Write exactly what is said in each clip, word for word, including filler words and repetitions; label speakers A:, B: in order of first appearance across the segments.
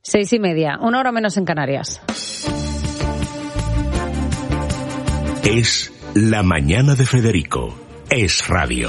A: Seis y media, una hora menos en Canarias.
B: Es la mañana de Federico. Es radio.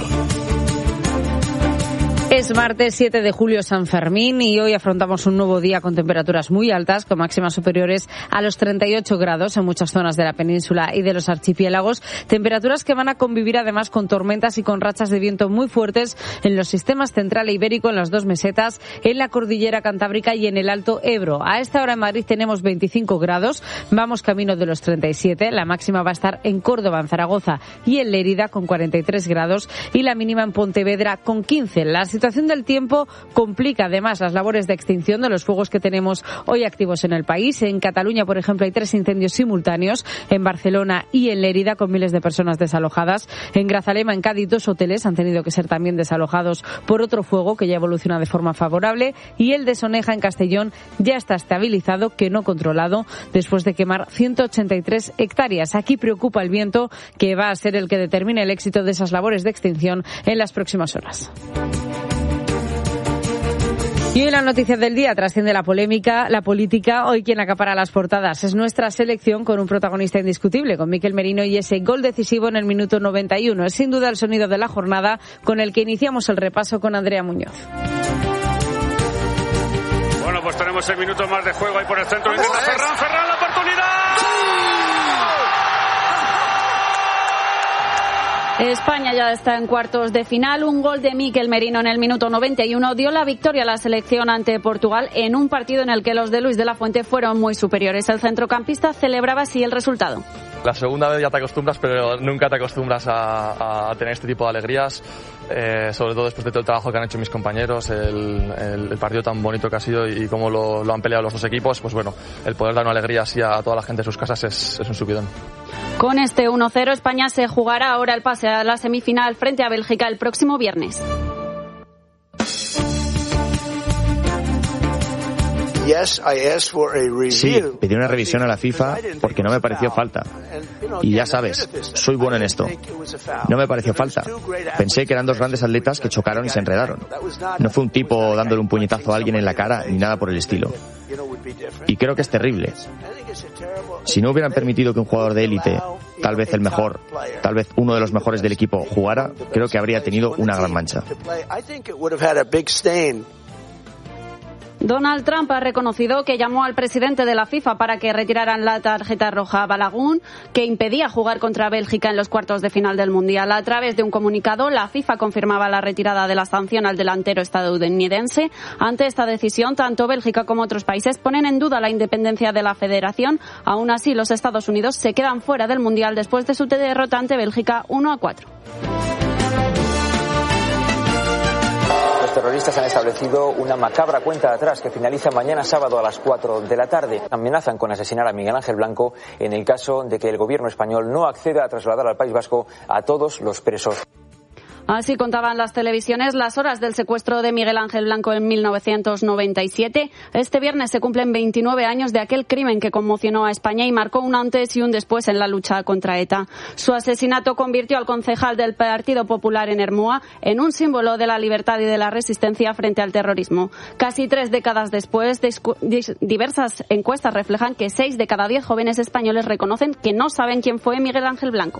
A: Es martes siete de julio, San Fermín, y hoy afrontamos un nuevo día con temperaturas muy altas, con máximas superiores a los treinta y ocho grados en muchas zonas de la península y de los archipiélagos. Temperaturas que van a convivir además con tormentas y con rachas de viento muy fuertes en los sistemas central e ibérico, en las dos mesetas, en la cordillera cantábrica y en el Alto Ebro. A esta hora en Madrid tenemos veinticinco grados, vamos camino de los treinta y siete. La máxima va a estar en Córdoba, en Zaragoza y en Lérida con cuarenta y tres grados y la mínima en Pontevedra con quince. La situación del tiempo complica además las labores de extinción de los fuegos que tenemos hoy activos en el país. En Cataluña, por ejemplo, hay tres incendios simultáneos, en Barcelona y en Lérida, con miles de personas desalojadas. En Grazalema, en Cádiz, dos hoteles han tenido que ser también desalojados por otro fuego que ya evoluciona de forma favorable, y el de Soneja, en Castellón, ya está estabilizado, que no controlado, después de quemar ciento ochenta y tres hectáreas. Aquí preocupa el viento, que va a ser el que determine el éxito de esas labores de extinción en las próximas horas. Y hoy la noticia del día trasciende la polémica, la política. Hoy quien acapara las portadas es nuestra selección, con un protagonista indiscutible, con Mikel Merino y ese gol decisivo en el minuto noventa y uno. Es sin duda el sonido de la jornada, con el que iniciamos el repaso con Andrea Muñoz.
C: Bueno, pues tenemos el minuto más de juego ahí por el centro. Intenta Ferran, Ferran, la oportunidad.
D: España ya está en cuartos de final. Un gol de Mikel Merino en el minuto noventa y uno dio la victoria a la selección ante Portugal en un partido en el que los de Luis de la Fuente fueron muy superiores. El centrocampista celebraba así el resultado.
E: La segunda vez ya te acostumbras, pero nunca te acostumbras a, a tener este tipo de alegrías, eh, sobre todo después de todo el trabajo que han hecho mis compañeros, el, el, el partido tan bonito que ha sido y cómo lo, lo han peleado los dos equipos. Pues bueno, el poder dar una alegría así a toda la gente de sus casas es, es un subidón.
D: Con este uno cero, España se jugará ahora el pase a la semifinal frente a Bélgica el próximo viernes.
F: Sí, pedí una revisión a la FIFA porque no me pareció falta. Y ya sabes, soy bueno en esto. No me pareció falta. Pensé que eran dos grandes atletas que chocaron y se enredaron. No fue un tipo dándole un puñetazo a alguien en la cara ni nada por el estilo. Y creo que es terrible. Si no hubieran permitido que un jugador de élite, tal vez el mejor, tal vez uno de los mejores del equipo, jugara, creo que habría tenido una gran mancha.
D: Donald Trump ha reconocido que llamó al presidente de la FIFA para que retiraran la tarjeta roja a Balagun, que impedía jugar contra Bélgica en los cuartos de final del Mundial. A través de un comunicado, la FIFA confirmaba la retirada de la sanción al delantero estadounidense. Ante esta decisión, tanto Bélgica como otros países ponen en duda la independencia de la federación. Aún así, los Estados Unidos se quedan fuera del Mundial después de su derrota ante Bélgica uno a cuatro.
G: Los terroristas han establecido una macabra cuenta de atrás que finaliza mañana sábado a las cuatro de la tarde. Amenazan con asesinar a Miguel Ángel Blanco en el caso de que el gobierno español no acceda a trasladar al País Vasco a todos los presos.
D: Así contaban las televisiones las horas del secuestro de Miguel Ángel Blanco en mil novecientos noventa y siete. Este viernes se cumplen veintinueve años de aquel crimen que conmocionó a España y marcó un antes y un después en la lucha contra ETA. Su asesinato convirtió al concejal del Partido Popular en Ermua en un símbolo de la libertad y de la resistencia frente al terrorismo. Casi tres décadas después, diversas encuestas reflejan que seis de cada diez jóvenes españoles reconocen que no saben quién fue Miguel Ángel Blanco.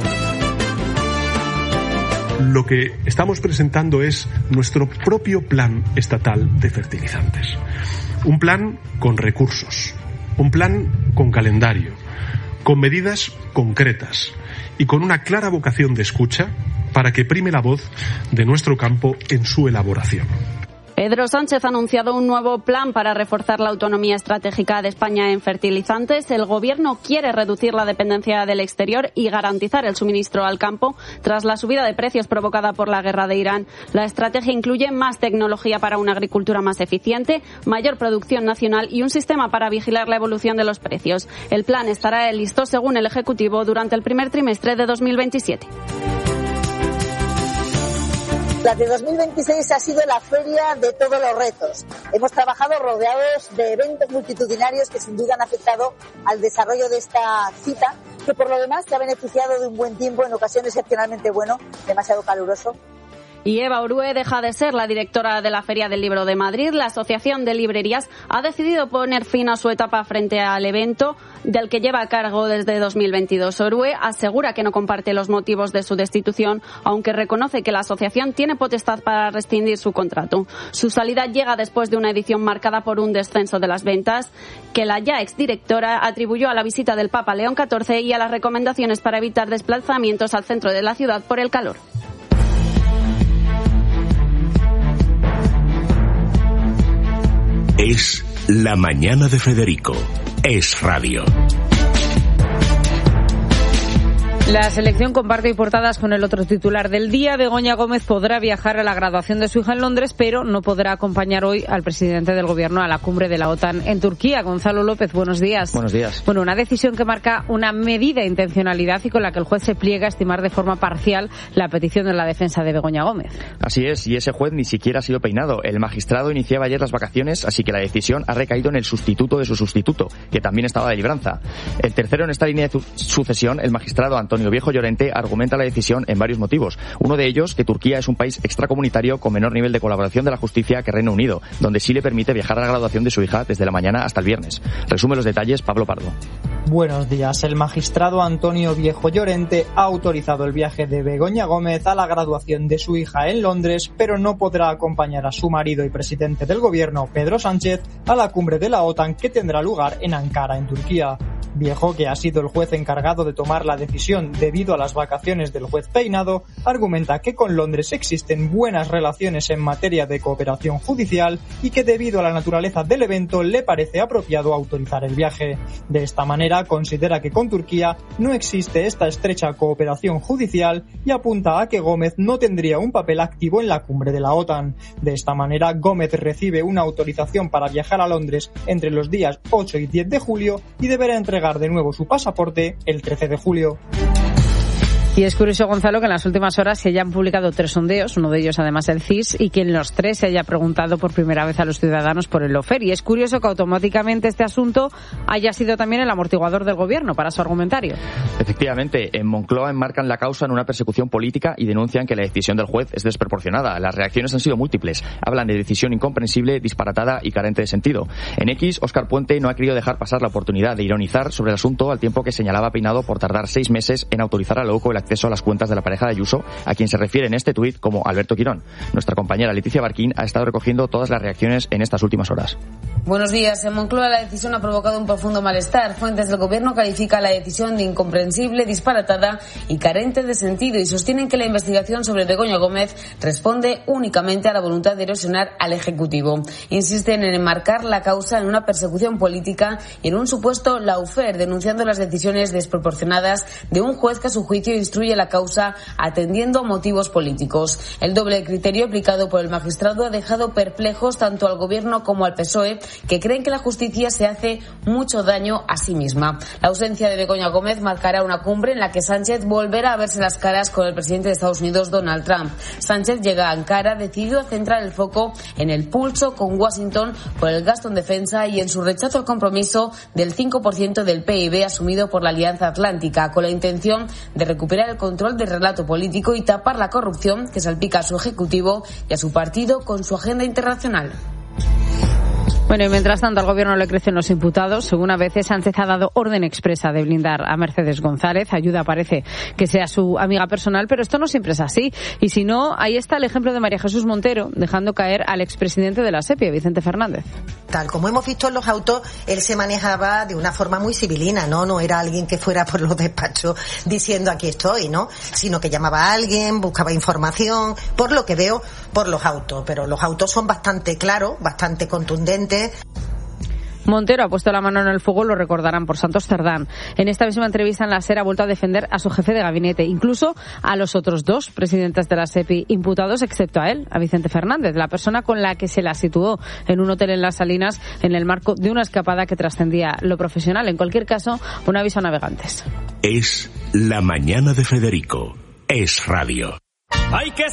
H: Lo que estamos presentando es nuestro propio plan estatal de fertilizantes. Un plan con recursos, un plan con calendario, con medidas concretas y con una clara vocación de escucha para que prime la voz de nuestro campo en su elaboración.
D: Pedro Sánchez ha anunciado un nuevo plan para reforzar la autonomía estratégica de España en fertilizantes. El Gobierno quiere reducir la dependencia del exterior y garantizar el suministro al campo tras la subida de precios provocada por la guerra de Irán. La estrategia incluye más tecnología para una agricultura más eficiente, mayor producción nacional y un sistema para vigilar la evolución de los precios. El plan estará listo, según el Ejecutivo, durante el primer trimestre de dos mil veintisiete.
I: La de dos mil veintiséis ha sido la feria de todos los retos. Hemos trabajado rodeados de eventos multitudinarios que sin duda han afectado al desarrollo de esta cita, que por lo demás se ha beneficiado de un buen tiempo, en ocasiones excepcionalmente bueno, demasiado caluroso.
D: Y Eva Orue deja de ser la directora de la Feria del Libro de Madrid. La Asociación de Librerías ha decidido poner fin a su etapa frente al evento del que lleva a cargo desde dos mil veintidós. Orue asegura que no comparte los motivos de su destitución, aunque reconoce que la asociación tiene potestad para rescindir su contrato. Su salida llega después de una edición marcada por un descenso de las ventas que la ya exdirectora atribuyó a la visita del Papa León catorce y a las recomendaciones para evitar desplazamientos al centro de la ciudad por el calor.
B: Es La Mañana de Federico. Es Radio.
A: La selección comparte hoy portadas con el otro titular del día. Begoña Gómez podrá viajar a la graduación de su hija en Londres, pero no podrá acompañar hoy al presidente del Gobierno a la cumbre de la OTAN en Turquía. Gonzalo López, buenos días.
F: Buenos días.
A: Bueno, una decisión que marca una medida intencionalidad y con la que el juez se pliega a estimar de forma parcial la petición de la defensa de Begoña Gómez.
F: Así es, y ese juez ni siquiera ha sido peinado. El magistrado iniciaba ayer las vacaciones, así que la decisión ha recaído en el sustituto de su sustituto, que también estaba de libranza. El tercero en esta línea de sucesión, el magistrado Antonio Viejo Llorente, argumenta la decisión en varios motivos. Uno de ellos, que Turquía es un país extracomunitario con menor nivel de colaboración de la justicia que Reino Unido, donde sí le permite viajar a la graduación de su hija desde la mañana hasta el viernes. Resume los detalles Pablo Pardo.
J: Buenos días. El magistrado Antonio Viejo Llorente ha autorizado el viaje de Begoña Gómez a la graduación de su hija en Londres, pero no podrá acompañar a su marido y presidente del Gobierno, Pedro Sánchez, a la cumbre de la OTAN que tendrá lugar en Ankara, en Turquía. Viejo, que ha sido el juez encargado de tomar la decisión debido a las vacaciones del juez peinado, argumenta que con Londres existen buenas relaciones en materia de cooperación judicial y que debido a la naturaleza del evento le parece apropiado autorizar el viaje. De esta manera considera que con Turquía no existe esta estrecha cooperación judicial y apunta a que Gómez no tendría un papel activo en la cumbre de la OTAN. De esta manera Gómez recibe una autorización para viajar a Londres entre los días ocho y diez de julio y deberá entregar de nuevo su pasaporte el trece de julio.
A: Y es curioso, Gonzalo, que en las últimas horas se hayan publicado tres sondeos, uno de ellos además el C I S, y que en los tres se haya preguntado por primera vez a los ciudadanos por el Lawfare. Y es curioso que automáticamente este asunto haya sido también el amortiguador del Gobierno para su argumentario.
F: Efectivamente, en Moncloa enmarcan la causa en una persecución política y denuncian que la decisión del juez es desproporcionada. Las reacciones han sido múltiples. Hablan de decisión incomprensible, disparatada y carente de sentido. En X, Óscar Puente no ha querido dejar pasar la oportunidad de ironizar sobre el asunto al tiempo que señalaba a Peinado por tardar seis meses en autorizar a la U C O el acceso a las cuentas de la pareja de Ayuso, a quien se refiere en este tuit como Alberto Quirón. Nuestra compañera Leticia Barquín ha estado recogiendo todas las reacciones en estas últimas horas.
K: Buenos días. En Moncloa la decisión ha provocado un profundo malestar. Fuentes del Gobierno califican la decisión de incomprensible, disparatada y carente de sentido y sostienen que la investigación sobre Begoña Gómez responde únicamente a la voluntad de erosionar al Ejecutivo. Insisten en enmarcar la causa en una persecución política y en un supuesto lawfare, denunciando las decisiones desproporcionadas de un juez que a su juicio instruye la causa atendiendo a motivos políticos. El doble criterio aplicado por el magistrado ha dejado perplejos tanto al Gobierno como al P S O E, que creen que la justicia se hace mucho daño a sí misma. La ausencia de Begoña Gómez marcará una cumbre en la que Sánchez volverá a verse las caras con el presidente de Estados Unidos, Donald Trump. Sánchez llega a Ankara decidido a centrar el foco en el pulso con Washington por el gasto en defensa y en su rechazo al compromiso del cinco por ciento del P I B asumido por la Alianza Atlántica, con la intención de recuperar el control del relato político y tapar la corrupción que salpica a su Ejecutivo y a su partido con su agenda internacional.
A: Bueno, y mientras tanto al Gobierno le crecen los imputados. Según a veces Sánchez ha dado orden expresa de blindar a Mercedes González. Ayuda parece que sea su amiga personal, pero esto no siempre es así. Y si no, ahí está el ejemplo de María Jesús Montero, dejando caer al expresidente de la SEPI, Vicente Fernández.
L: Tal como hemos visto en los autos, él se manejaba de una forma muy civilina, ¿no? No era alguien que fuera por los despachos diciendo aquí estoy, ¿no? Sino que llamaba a alguien, buscaba información, por lo que veo, por los autos. Pero los autos son bastante claros, bastante contundentes.
A: Montero ha puesto la mano en el fuego, lo recordarán, por Santos Cerdán. En esta misma entrevista en la SER ha vuelto a defender a su jefe de gabinete, incluso a los otros dos presidentes de la SEPI imputados, excepto a él, a Vicente Fernández, la persona con la que se la situó en un hotel en Las Salinas en el marco de una escapada que trascendía lo profesional. En cualquier caso, un aviso a navegantes.
B: Es La Mañana de Federico. Es Radio.
M: Hay que